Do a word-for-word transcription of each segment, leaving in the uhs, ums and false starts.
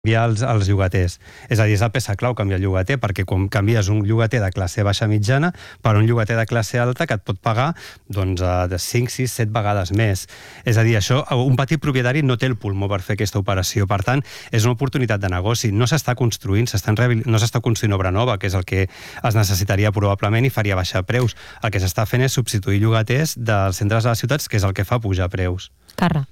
canviar els, els llogaters. És a dir, és la peça clau canviar el llogater, perquè quan canvies un llogater de classe baixa mitjana per un llogater de classe alta que et pot pagar doncs, de cinc, sis, set vegades més. És a dir, això, un petit propietari no té el pulmó per fer aquesta operació. Per tant, és una oportunitat de negoci. No s'està construint, no s'està construint obra nova, que és el que es necessitaria probablement i faria baixar preus. El que s'està fent és substituir llogaters dels centres de les ciutats, que és el que fa pujar preus. Carra.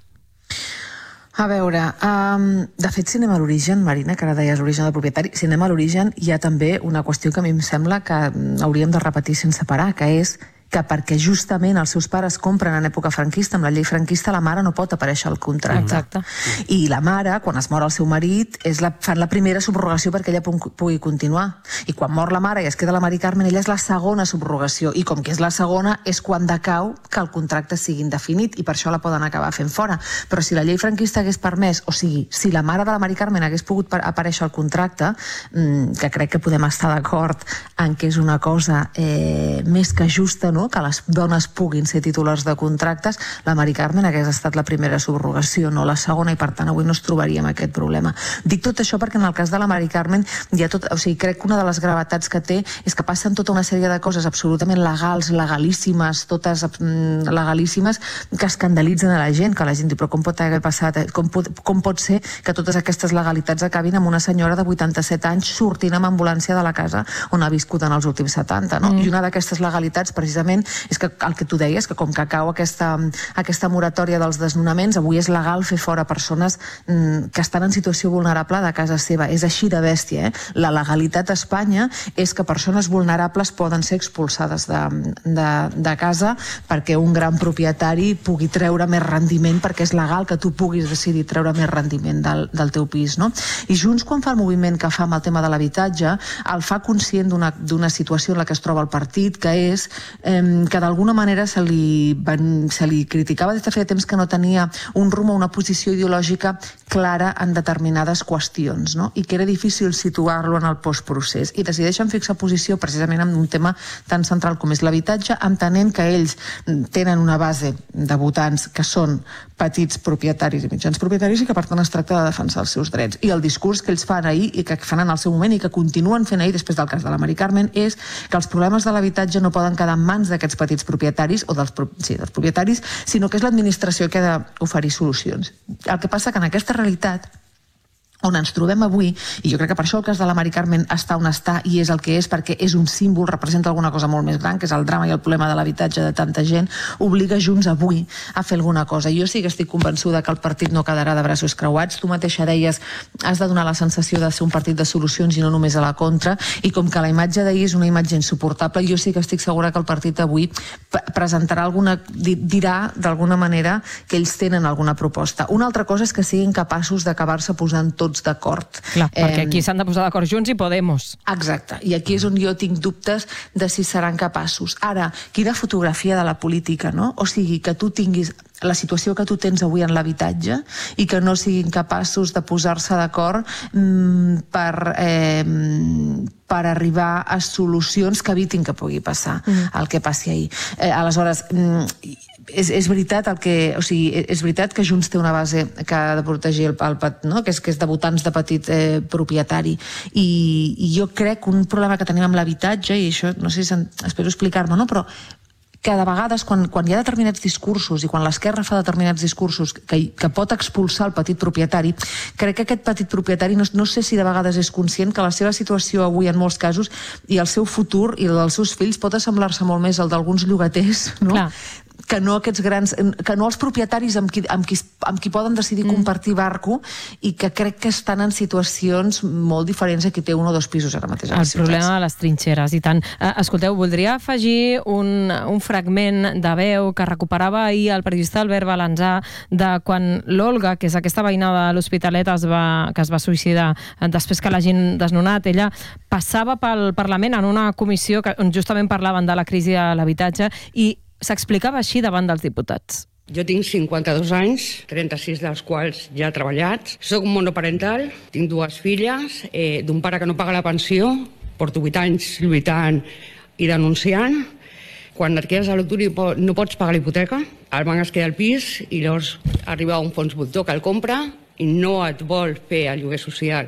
A veure, um, de fet, si anem a l'origen, Marina, que ara deies l'origen del propietari, si anem a l'origen hi ha també una qüestió que a mi em sembla que hauríem de repetir sense parar, que és que perquè justament els seus pares compren en època franquista, amb la llei franquista, la mare no pot aparèixer al contracte. Exacte. I la mare, quan es mor el seu marit, és la, fan la primera subrogació perquè ella pugui continuar. I quan mor la mare i es queda la Mari Carmen, ella és la segona subrogació. I com que és la segona, és quan decau que el contracte sigui indefinit, i per això la poden acabar fent fora. Però si la llei franquista hagués permès, o sigui, si la mare de la Mari Carmen hagués pogut aparèixer al contracte, que crec que podem estar d'acord en que és una cosa eh, més que justa, no?, que les dones puguin ser titulars de contractes, la Mari Carmen hagués estat la primera subrogació, no la segona, i per tant avui no ens trobaríem aquest problema. Dic tot això perquè en el cas de la Mari Carmen hi ha tot, o sigui, crec que una de les gravetats que té és que passen tota una sèrie de coses absolutament legals, legalíssimes, totes mm, legalíssimes, que escandalitzen a la gent, que la gent diu, però com pot haver passat, com pot, com pot ser que totes aquestes legalitats acabin amb una senyora de vuitanta-set anys sortint amb ambulància de la casa on ha viscut en els últims setanta, no? Mm. I una d'aquestes legalitats, precisament, és que el que tu deies, que com que cau aquesta, aquesta moratòria dels desnonaments, avui és legal fer fora persones mm, que estan en situació vulnerable de casa seva. És així de bèstia, eh? La legalitat a Espanya és que persones vulnerables poden ser expulsades de, de, de casa perquè un gran propietari pugui treure més rendiment, perquè és legal que tu puguis decidir treure més rendiment del, del teu pis, no? I Junts, quan fa el moviment que fa amb el tema de l'habitatge, el fa conscient d'una situació en la que es troba el partit, que és eh, que d'alguna manera se li, van, se li criticava des de feia temps que no tenia un rumb o una posició ideològica clara en determinades qüestions, no? I que era difícil situar-lo en el postprocés. I decideixen fixar posició precisament en un tema tan central com és l'habitatge, entenent que ells tenen una base de votants que són petits propietaris i mitjans propietaris i que per tant es tracta de defensar els seus drets. I el discurs que ells fan ahir i que fan en el seu moment i que continuen fent ahir després del cas de la Mari Carmen és que els problemes de l'habitatge no poden quedar en mans d'aquests petits propietaris o dels, sí, dels propietaris, sinó que és l'administració que ha d'oferir solucions. El que passa que en aquesta realitat on ens trobem avui, i jo crec que per això el cas de la Mari Carmen està on està i és el que és, perquè és un símbol, representa alguna cosa molt més gran, que és el drama i el problema de l'habitatge de tanta gent, obliga Junts avui a fer alguna cosa. Jo sí que estic convençuda que el partit no quedarà de braços creuats. Tu mateixa deies, has de donar la sensació de ser un partit de solucions i no només a la contra, i com que la imatge d'ahir és una imatge insuportable, jo sí que estic segura que el partit avui presentarà alguna, dirà d'alguna manera que ells tenen alguna proposta. Una altra cosa és que siguin capaços d'acabar-se posant tot d'acord. Clar, perquè aquí s'han de posar d'acord Junts i Podemos. Exacte, i aquí és on jo tinc dubtes de si seran capaços. Ara, quina fotografia de la política, no? O sigui, que tu tinguis la situació que tu tens avui en l'habitatge i que no siguin capaços de posar-se d'acord mm, per, eh, per arribar a solucions que evitin que pugui passar mm. el que passi ahir. Eh, aleshores, mm, és, és veritat el que, o sigui, és veritat que Junts té una base que ha de protegir el, el no? que, és, que és de votants de petit eh, propietari, i, i jo crec que un problema que tenim amb l'habitatge, i això no sé si espero explicar-me, no? Però que de vegades quan, quan hi ha determinats discursos i quan l'esquerra fa determinats discursos que, que pot expulsar el petit propietari, crec que aquest petit propietari no, no sé si de vegades és conscient que la seva situació avui en molts casos i el seu futur i el dels seus fills pot assemblar-se molt més al d'alguns llogaters, no? Clar. que no aquests grans, que no els propietaris amb qui, amb qui, amb qui poden decidir mm. compartir barco, i que crec que estan en situacions molt diferents a qui té un o dos pisos ara mateix a les ciutats. El problema de les trinxeres, i tant. Escolteu, voldria afegir un, un fragment de veu que recuperava ahir el periodista Albert Balanzà de quan l'Olga, que és aquesta veïna de l'Hospitalet es va, que es va suïcidar després que l'hagin desnonat, ella passava pel Parlament en una comissió que, on justament parlaven de la crisi de l'habitatge, i s'explicava així davant dels diputats. Jo tinc cinquanta-dos anys, trenta-sis dels quals ja treballat. Soc monoparental, tinc dues filles, eh, d'un pare que no paga la pensió, porto vuit anys lluitant i denunciant. Quan et quedes a l'atur no pots pagar la hipoteca, el banc es queda al pis i llavors arriba un fons voltor que el compra i no et vol fer el lloguer social